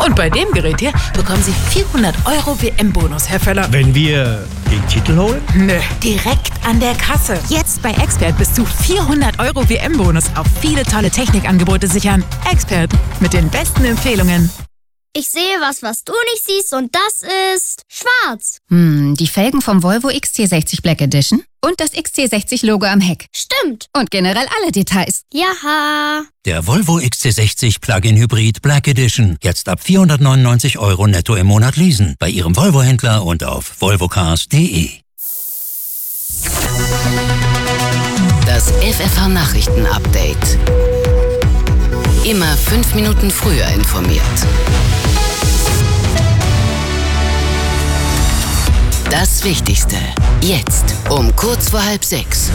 Und bei dem Gerät hier bekommen Sie 400 € WM-Bonus, Herr Völler. Wenn wir den Titel holen? Nö, direkt an der Kasse. Jetzt bei Expert bis zu 400 € WM-Bonus auf viele tolle Technikangebote sichern. Expert, mit den besten Empfehlungen. Ich sehe was du nicht siehst, und das ist schwarz. Die Felgen vom Volvo XC60 Black Edition und das XC60-Logo am Heck. Stimmt. Und generell alle Details. Jaha. Der Volvo XC60 Plug-in Hybrid Black Edition. Jetzt ab 499 € netto im Monat leasen. Bei Ihrem Volvo-Händler und auf volvocars.de. Das FFH-Nachrichten-Update. Immer 5 Minuten früher informiert. Das Wichtigste. Jetzt um kurz vor 5:30.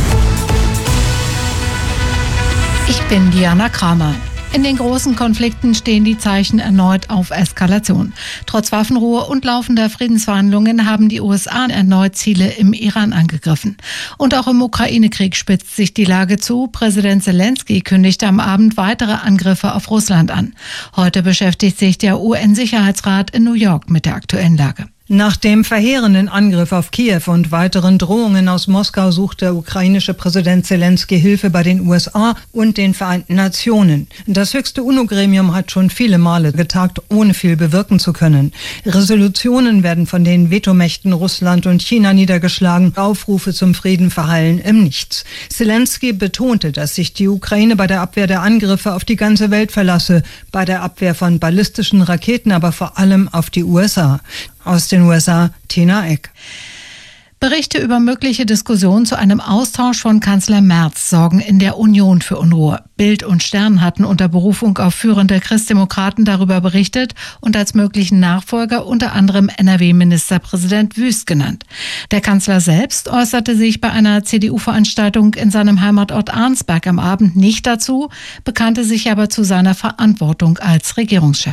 Ich bin Diana Kramer. In den großen Konflikten stehen die Zeichen erneut auf Eskalation. Trotz Waffenruhe und laufender Friedensverhandlungen haben die USA erneut Ziele im Iran angegriffen. Und auch im Ukraine-Krieg spitzt sich die Lage zu. Präsident Zelensky kündigte am Abend weitere Angriffe auf Russland an. Heute beschäftigt sich der UN-Sicherheitsrat in New York mit der aktuellen Lage. Nach dem verheerenden Angriff auf Kiew und weiteren Drohungen aus Moskau sucht der ukrainische Präsident Zelensky Hilfe bei den USA und den Vereinten Nationen. Das höchste UNO-Gremium hat schon viele Male getagt, ohne viel bewirken zu können. Resolutionen werden von den Vetomächten Russland und China niedergeschlagen. Aufrufe zum Frieden verhallen im Nichts. Zelensky betonte, dass sich die Ukraine bei der Abwehr der Angriffe auf die ganze Welt verlasse, bei der Abwehr von ballistischen Raketen aber vor allem auf die USA. Aus den USA, Tina Eck. Berichte über mögliche Diskussionen zu einem Austausch von Kanzler Merz sorgen in der Union für Unruhe. Bild und Stern hatten unter Berufung auf führende Christdemokraten darüber berichtet und als möglichen Nachfolger unter anderem NRW-Ministerpräsident Wüst genannt. Der Kanzler selbst äußerte sich bei einer CDU-Veranstaltung in seinem Heimatort Arnsberg am Abend nicht dazu, bekannte sich aber zu seiner Verantwortung als Regierungschef.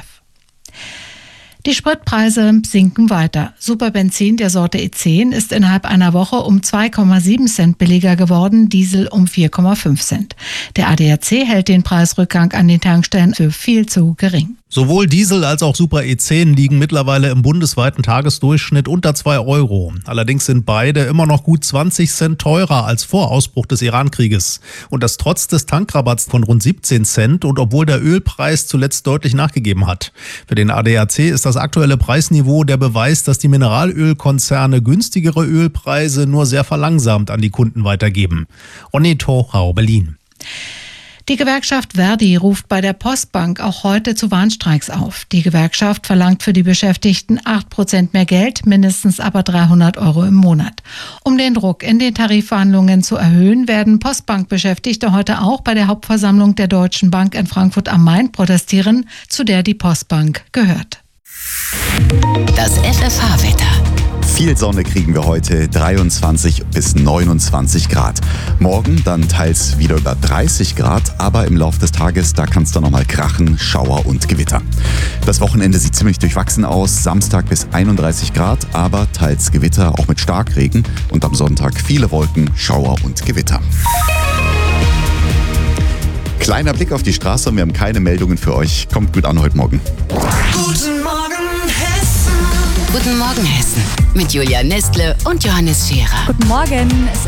Die Spritpreise sinken weiter. Superbenzin der Sorte E10 ist innerhalb einer Woche um 2,7 Cent billiger geworden, Diesel um 4,5 Cent. Der ADAC hält den Preisrückgang an den Tankstellen für viel zu gering. Sowohl Diesel als auch Super E10 liegen mittlerweile im bundesweiten Tagesdurchschnitt unter 2 €. Allerdings sind beide immer noch gut 20 Cent teurer als vor Ausbruch des Iran-Krieges. Und das trotz des Tankrabatts von rund 17 Cent und obwohl der Ölpreis zuletzt deutlich nachgegeben hat. Für den ADAC ist das aktuelle Preisniveau der Beweis, dass die Mineralölkonzerne günstigere Ölpreise nur sehr verlangsamt an die Kunden weitergeben. Ronny Tochau, Berlin. Die Gewerkschaft Verdi ruft bei der Postbank auch heute zu Warnstreiks auf. Die Gewerkschaft verlangt für die Beschäftigten 8% mehr Geld, mindestens aber 300 € im Monat. Um den Druck in den Tarifverhandlungen zu erhöhen, werden Postbankbeschäftigte heute auch bei der Hauptversammlung der Deutschen Bank in Frankfurt am Main protestieren, zu der die Postbank gehört. Das FFH-Wetter. Viel Sonne kriegen wir heute, 23 bis 29 Grad. Morgen dann teils wieder über 30 Grad, aber im Laufe des Tages, da kann es dann nochmal krachen, Schauer und Gewitter. Das Wochenende sieht ziemlich durchwachsen aus, Samstag bis 31 Grad, aber teils Gewitter, auch mit Starkregen. Und am Sonntag viele Wolken, Schauer und Gewitter. Kleiner Blick auf die Straße und wir haben keine Meldungen für euch. Kommt gut an heute Morgen. Guten Morgen, Hessen. Guten Morgen, Hessen. Mit Julia Nestle und Johannes Scherer. Guten Morgen.